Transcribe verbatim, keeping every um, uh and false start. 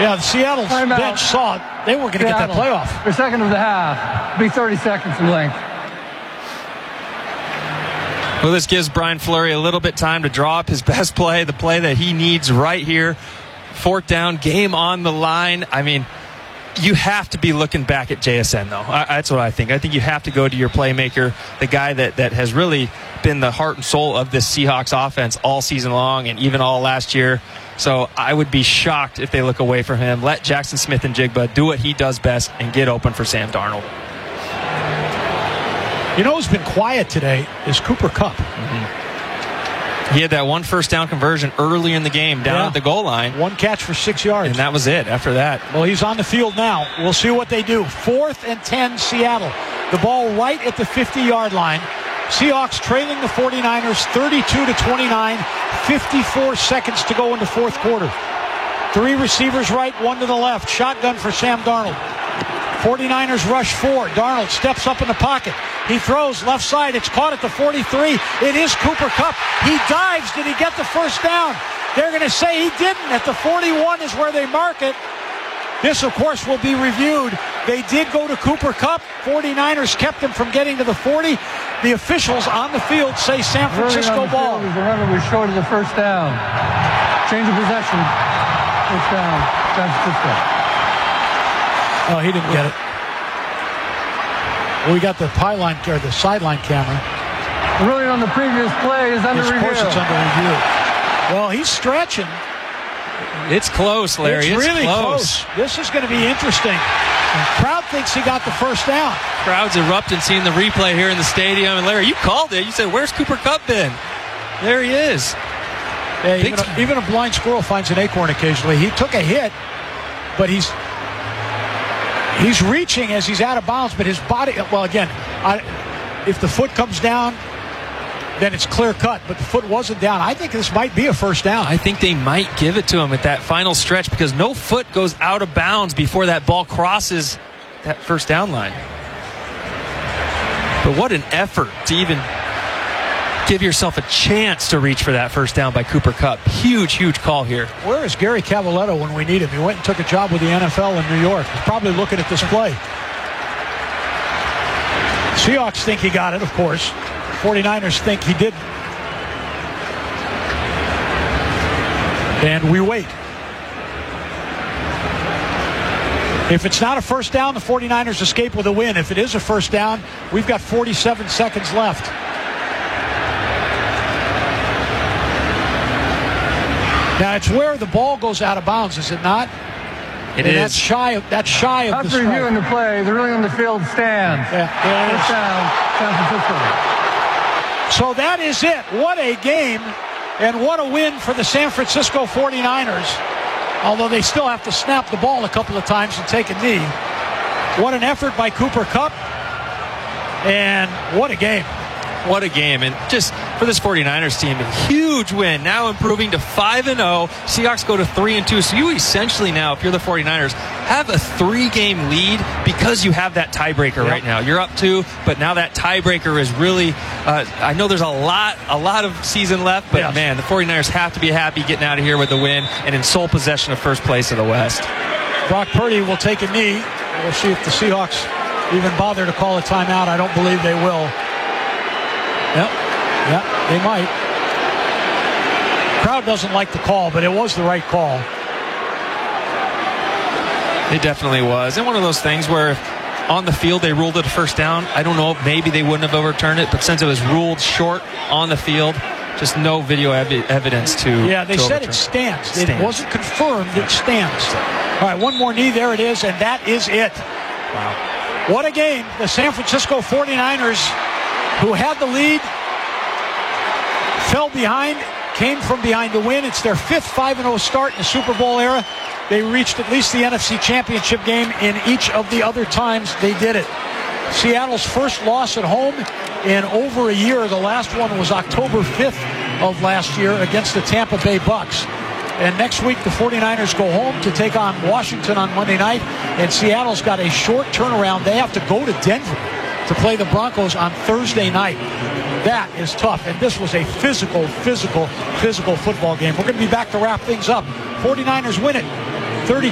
Yeah, the Seattle Timeout. bench saw it. They weren't going to get that playoff. The second of the half. Be thirty seconds in length. Well, this gives Brian Fleury a little bit time to draw up his best play, the play that he needs right here. Fourth down, game on the line. I mean, you have to be looking back at J S N, though. I, that's what I think. I think you have to go to your playmaker, the guy that, that has really been the heart and soul of this Seahawks offense all season long and even all last year. So I would be shocked if they look away from him. Let Jackson Smith-Njigba do what he does best and get open for Sam Darnold. You know who's been quiet today is Cooper Kupp. Mm-hmm. He had that one first down conversion early in the game down yeah. at the goal line. One catch for six yards. And that was it after that. Well, he's on the field now. We'll see what they do. Fourth and ten, Seattle. The ball right at the fifty-yard line. Seahawks trailing the forty-niners thirty-two to twenty-nine. fifty-four seconds to go in the fourth quarter. Three receivers right, one to the left. Shotgun for Sam Darnold. forty-niners rush four. Darnold steps up in the pocket. He throws left side. It's caught at the forty-three. It is Cooper Kupp. He dives. Did he get the first down? They're going to say he didn't. At the forty-one is where they mark it. This, of course, will be reviewed. They did go to Cooper Kupp. forty-niners kept him from getting to the forty. The officials on the field say San Francisco ball. Remember, we're short of the first down. Change of possession. First down. San Francisco. Oh, he didn't get it. Well, we got the pylon or the sideline camera. The ruling on the previous play is under yes, review. Of course, it's under review. Well, he's stretching. It's close, Larry. It's, it's really close. close. This is going to be interesting. Crowd thinks he got the first down. Crowd's erupting seeing the replay here in the stadium. And Larry, you called it. You said, "Where's Cooper Kupp been?" There he is. Yeah, even, a, even a blind squirrel finds an acorn occasionally. He took a hit, but he's he's reaching as he's out of bounds. But his body, well, again, I, if the foot comes down, then it's clear cut. But the foot wasn't down. I think this might be a first down. I think they might give it to him at that final stretch because no foot goes out of bounds before that ball crosses that first down line. But what an effort to even give yourself a chance to reach for that first down by Cooper Kupp. Huge, huge call here. Where is Gary Cavaletto when we need him? He went and took a job with the N F L in New York. He's probably looking at this play. Seahawks think he got it, of course. forty-niners think he did. And we wait. If it's not a first down, the forty-niners escape with a win. If it is a first down, we've got forty-seven seconds left. Now, it's where the ball goes out of bounds, is it not? It and is. That's shy of, that's shy of After the strike. reviewing the play, the ruling on the field stands. Yeah, there it is. First down, San Francisco. So that is it. What a game, and what a win for the San Francisco forty-niners. Although they still have to snap the ball a couple of times and take a knee. What an effort by Cooper Kupp, and what a game. What a game. And just for this forty-niners team, a huge win. Now improving to five and oh. Seahawks go to three and two. So you essentially now, if you're the forty-niners, have a three-game lead because you have that tiebreaker yep. right now. You're up two, but now that tiebreaker is really, uh, I know there's a lot, a lot of season left, but yes. man, the forty-niners have to be happy getting out of here with the win and in sole possession of first place of the West. Brock Purdy will take a knee. We'll see if the Seahawks even bother to call a timeout. I don't believe they will. Yep, yeah, they might. Crowd doesn't like the call, but it was the right call. It definitely was. And one of those things where if on the field they ruled it a first down, I don't know if maybe they wouldn't have overturned it, but since it was ruled short on the field, just no video ev- evidence to Yeah, they to said overturn. it stands. stands. It wasn't confirmed, it stands. All right, one more knee, there it is, and that is it. Wow. What a game. The San Francisco forty-niners, who had the lead, fell behind, came from behind to win. It's their fifth five and oh start in the Super Bowl era. They reached at least the N F C Championship game in each of the other times they did it. Seattle's first loss at home in over a year. The last one was October fifth of last year against the Tampa Bay Bucks. And next week, the forty-niners go home to take on Washington on Monday night. And Seattle's got a short turnaround. They have to go to Denver to play the Broncos on Thursday night. That is tough. And this was a physical, physical, physical football game. We're going to be back to wrap things up. forty-niners win it. thirty